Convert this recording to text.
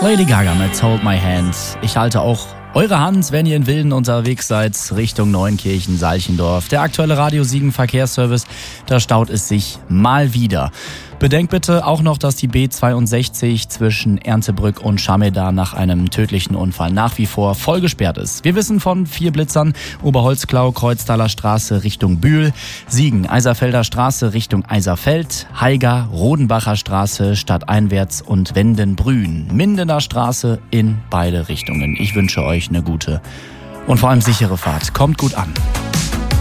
Lady Gaga mit Hold My Hand. Ich halte auch eure Hand, wenn ihr in Wilden unterwegs seid, Richtung Neunkirchen, Salchendorf. Der aktuelle Radio Siegen Verkehrsservice, da staut es sich mal wieder. Bedenkt bitte auch noch, dass die B62 zwischen Erntebrück und Schameda nach einem tödlichen Unfall nach wie vor voll gesperrt ist. Wir wissen von 4 Blitzern: Oberholzklau, Kreuztaler Straße Richtung Bühl, Siegen, Eiserfelder Straße Richtung Eiserfeld, Haiger, Rodenbacher Straße stadteinwärts und Wendenbrühen, Mindener Straße in beide Richtungen. Ich wünsche euch eine gute und vor allem sichere Fahrt. Kommt gut an.